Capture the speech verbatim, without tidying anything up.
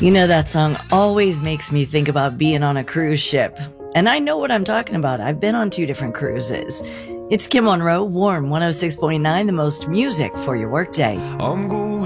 You know, that song always makes me think about being on a cruise ship. And I know what I'm talking about. I've been on two different cruises. It's Kim Monroe, Warm one oh six point nine, the most music for your workday. I'm going